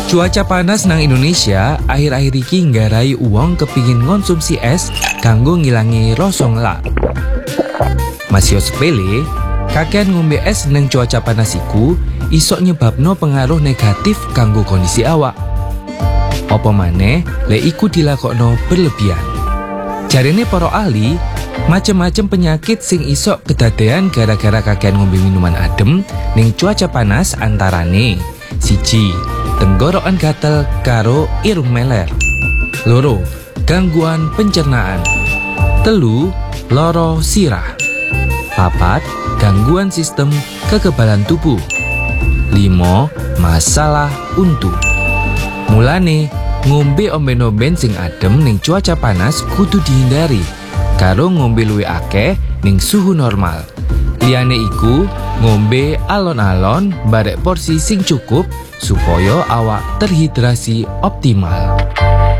Cuaca panas nang Indonesia akhir-akhir iki nggarai uang kepingin ngonsumsi es kanggo ngilangi rasa ngelak. Masih sepele, kakean ngombe es nang cuaca panas iku isok nyebabno pengaruh negatif kanggo kondisi awak. Apa maneh lek iku dilakokno berlebihan. Jarene para ahli, macem-macem penyakit sing isok kedadean gara-gara kakean ngombe minuman adem ning cuaca panas antarane: 1. Tenggorokan gatel karo irung meler. 2. Gangguan pencernaan. 3. Loro sirah. 4. Gangguan sistem kekebalan tubuh. 5. Masalah untu. Mulane ngombe omben-omben sing adem ning cuaca panas kudu dihindari karo ngombe luwih akeh ning suhu normal. Liyane iku, ngombe alon-alon barek porsi sing cukup supaya awak terhidrasi optimal.